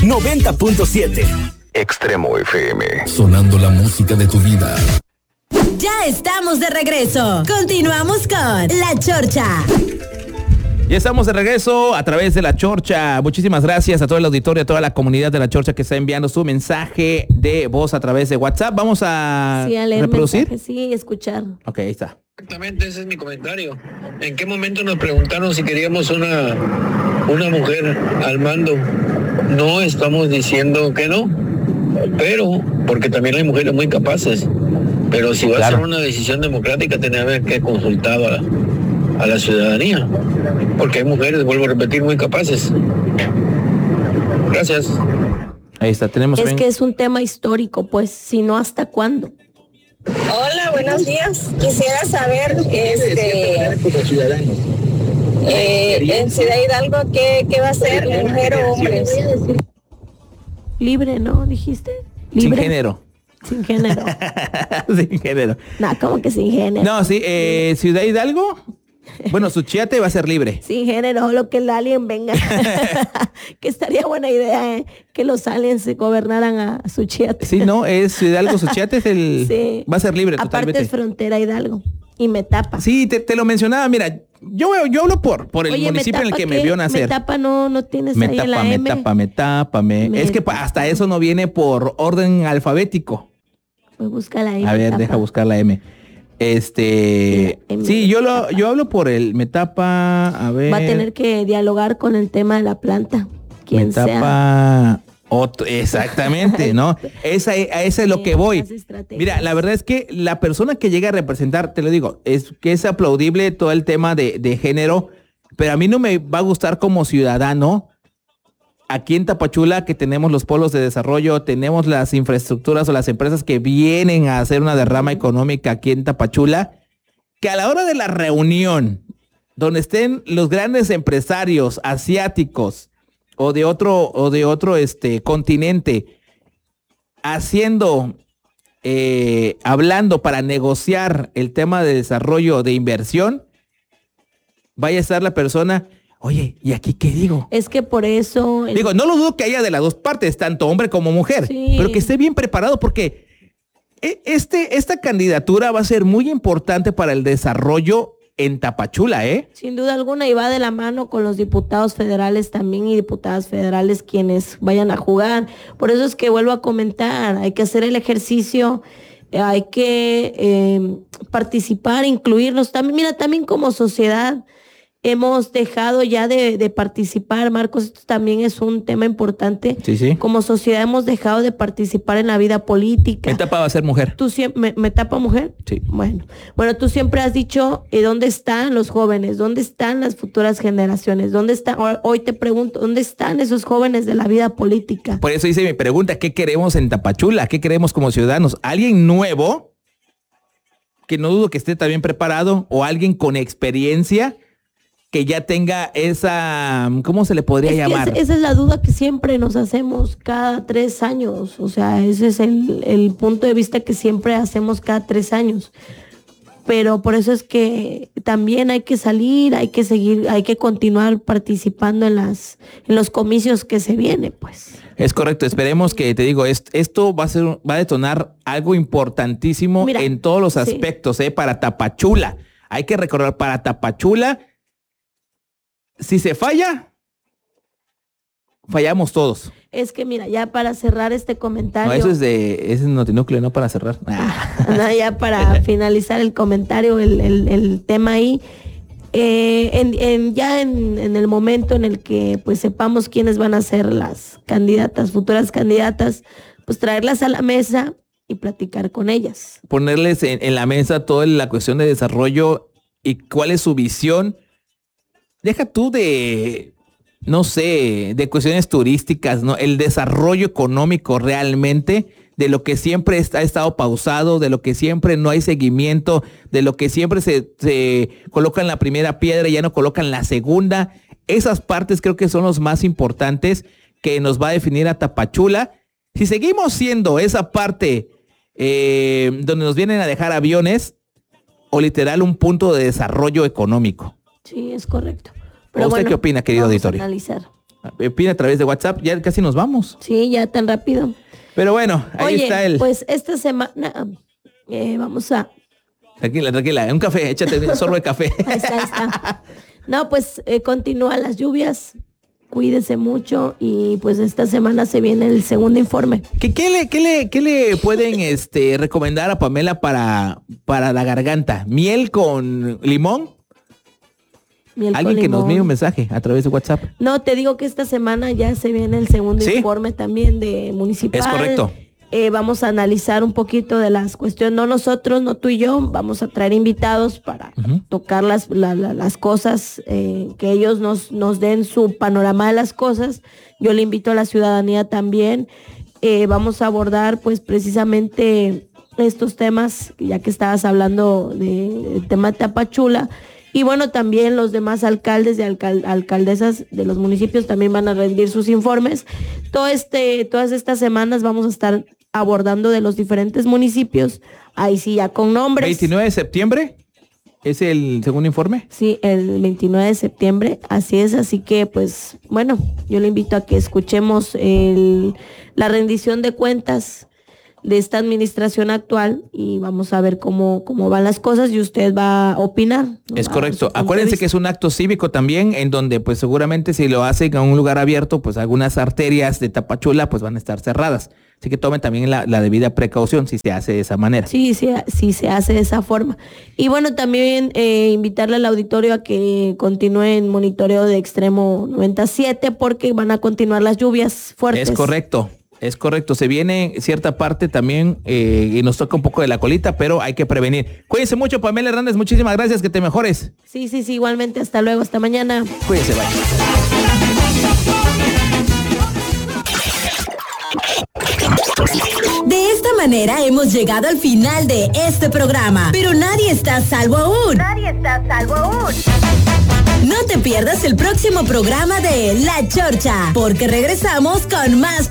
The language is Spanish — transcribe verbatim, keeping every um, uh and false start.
noventa punto siete. Extremo F M. Sonando la música de tu vida. Ya estamos de regreso. Continuamos con La Chorcha. Ya estamos de regreso a través de La Chorcha. Muchísimas gracias a todo el auditorio, a toda la comunidad de La Chorcha que está enviando su mensaje de voz a través de WhatsApp. Vamos a, sí, a leer reproducir. Mensaje, sí, escuchar. Ok, ahí está. Exactamente, ese es mi comentario. ¿En qué momento nos preguntaron si queríamos una, una mujer al mando? No estamos diciendo que no, pero porque también hay mujeres muy capaces. Pero si va claro. a ser una decisión democrática, tenía que consultar a, a la ciudadanía, porque hay mujeres, vuelvo a repetir, muy capaces. Gracias. Ahí está, tenemos. Es que es un tema histórico, pues, si no, ¿hasta cuándo? Hola, buenos días. Quisiera saber, este, eh, en Ciudad Hidalgo, ¿qué, qué va a ser, mujer o hombres? Libre, ¿no? ¿Dijiste? Libre. Sin género. Sin género. Sin género. No, ¿cómo que sin género? No, sí, eh, Ciudad Hidalgo. Bueno, Suchiate va a ser libre. Sin género, lo que el alien venga. Que estaría buena idea, ¿eh? Que los aliens se gobernaran a Suchiate. Sí, no, es Hidalgo, Suchiate es el... Sí. Va a ser libre totalmente. Aparte es frontera Hidalgo. Y Metapa. Sí, te, te lo mencionaba, mira, yo, yo hablo por, por el Oye, municipio en el que ¿qué? me vio nacer. Metapa no, no tienes Metapa, ahí en la M. Metapa, Metapa, me... me... Es que hasta eso no viene por orden alfabético. Pues busca la M. A ver, Metapa. Deja buscar la M. Este, sí, sí yo lo, yo hablo por el Metapa, a ver. Va a tener que dialogar con el tema de la planta. Quien Metapa, sea. Otro, exactamente, ¿no? Esa, a esa es lo que voy. Mira, la verdad es que la persona que llega a representar, te lo digo, es que es aplaudible todo el tema de, de género, pero a mí no me va a gustar como ciudadano. Aquí en Tapachula, que tenemos los polos de desarrollo, tenemos las infraestructuras o las empresas que vienen a hacer una derrama económica aquí en Tapachula, que a la hora de la reunión, donde estén los grandes empresarios asiáticos o de otro, o de otro este, continente, haciendo, eh, hablando para negociar el tema de desarrollo de inversión, vaya a estar la persona... Oye, ¿y aquí qué digo? Es que por eso... El... Digo, no lo dudo que haya de las dos partes, tanto hombre como mujer, sí. Pero que esté bien preparado porque este, esta candidatura va a ser muy importante para el desarrollo en Tapachula, ¿eh? Sin duda alguna, y va de la mano con los diputados federales también y diputadas federales quienes vayan a jugar. Por eso es que vuelvo a comentar, hay que hacer el ejercicio, hay que eh, participar, incluirnos también. Mira, también como sociedad... Hemos dejado ya de, de participar, Marcos, esto también es un tema importante. Sí, sí. Como sociedad hemos dejado de participar en la vida política. Metapa va a ser mujer. ¿Tú siempre, me, Metapa mujer? Sí. Bueno, bueno, tú siempre has dicho, ¿y dónde están los jóvenes? ¿Dónde están las futuras generaciones? ¿Dónde están? Hoy te pregunto, ¿dónde están esos jóvenes de la vida política? Por eso hice mi pregunta, ¿qué queremos en Tapachula? ¿Qué queremos como ciudadanos? ¿Alguien nuevo? Que no dudo que esté también preparado, o alguien con experiencia que ya tenga esa, ¿cómo se le podría es llamar? Esa, esa es la duda que siempre nos hacemos cada tres años. O sea, ese es el, el punto de vista que siempre hacemos cada tres años. Pero por eso es que también hay que salir, hay que seguir, hay que continuar participando en las, en los comicios que se vienen, pues. Es correcto, esperemos que, te digo, esto, esto va a ser, va a detonar algo importantísimo. Mira, en todos los aspectos, sí. eh, para Tapachula. Hay que recordar, para Tapachula, si se falla, fallamos todos. Es que mira, ya para cerrar este comentario. No, eso es de, ese es Notinúcleo, no para cerrar. No, ya para finalizar el comentario, el, el, el tema ahí. Eh, en, en, ya en, en el momento en el que pues sepamos quiénes van a ser las candidatas, futuras candidatas, pues traerlas a la mesa y platicar con ellas. Ponerles en, en la mesa toda la cuestión de desarrollo y cuál es su visión. Deja tú de, no sé, de cuestiones turísticas, ¿no? El desarrollo económico realmente, de lo que siempre está, ha estado pausado, de lo que siempre no hay seguimiento, de lo que siempre se, se coloca en la primera piedra y ya no colocan la segunda. Esas partes creo que son los más importantes que nos va a definir a Tapachula. Si seguimos siendo esa parte eh, donde nos vienen a dejar aviones, o literal un punto de desarrollo económico. Sí, es correcto. Pero ¿usted bueno, qué opina, querido vamos auditorio? A analizar. Pide a través de WhatsApp, ya casi nos vamos. Sí, ya tan rápido. Pero bueno, ahí Oye, está el... pues esta semana eh, vamos a... Tranquila, tranquila, un café, échate un sorbo de café. Ahí está, ahí está. No, pues eh, continúan las lluvias, cuídese mucho y pues esta semana se viene el segundo informe. ¿Qué, qué, le, qué, le, qué le pueden este, recomendar a Pamela para, para la garganta? ¿Miel con limón? Miel Alguien con que nos limón. envíe un mensaje a través de WhatsApp. No, te digo que esta semana ya se viene el segundo ¿Sí? informe también de municipal. Es correcto. Eh, vamos a analizar un poquito de las cuestiones, no nosotros, no tú y yo, vamos a traer invitados para Uh-huh. tocar las, la- la- las cosas, eh, que ellos nos, nos den su panorama de las cosas. Yo le invito a la ciudadanía también. Eh, vamos a abordar pues precisamente estos temas, ya que estabas hablando de- del tema de Tapachula. Y bueno, también los demás alcaldes y alcal- alcaldesas de los municipios también van a rendir sus informes. Todo este, todas estas semanas vamos a estar abordando de los diferentes municipios, ahí sí ya con nombres. veintinueve de septiembre es el segundo informe. Sí, el veintinueve de septiembre, así es, así que pues bueno, yo le invito a que escuchemos el, la rendición de cuentas de esta administración actual y vamos a ver cómo, cómo van las cosas y usted va a opinar. ¿no? Es Va a correcto. su punto de Acuérdense que vista. es un acto cívico también, en donde pues seguramente si lo hacen en un lugar abierto, pues algunas arterias de Tapachula pues van a estar cerradas. Así que tomen también la, la debida precaución si se hace de esa manera. Sí, sí, sí se hace de esa forma. Y bueno, también eh, invitarle al auditorio a que continúe en monitoreo de Extremo noventa y siete porque van a continuar las lluvias fuertes. Es correcto. Es correcto, se viene cierta parte también eh, y nos toca un poco de la colita, pero hay que prevenir. Cuídense mucho, Pamela Hernández, muchísimas gracias, que te mejores. Sí, sí, sí, igualmente, hasta luego, hasta mañana. Cuídense, bye. De esta manera hemos llegado al final de este programa, pero nadie está a salvo aún. Nadie está a salvo aún. No te pierdas el próximo programa de La Chorcha, porque regresamos con más